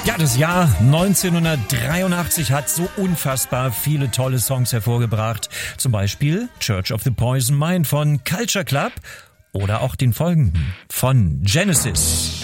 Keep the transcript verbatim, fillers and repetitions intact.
Ja, das Jahr neunzehnhundertdreiundachtzig hat so unfassbar viele tolle Songs hervorgebracht. Zum Beispiel Church of the Poison Mind von Culture Club oder auch den folgenden von Genesis.